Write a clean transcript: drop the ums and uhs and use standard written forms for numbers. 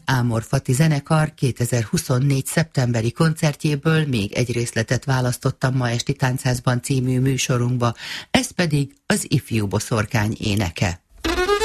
Ámor Fati zenekar 2024. szeptemberi koncertjéből még egy részletet választottam ma esti Táncházban című műsorunkba, ez pedig az Ifjú Boszorkány éneke.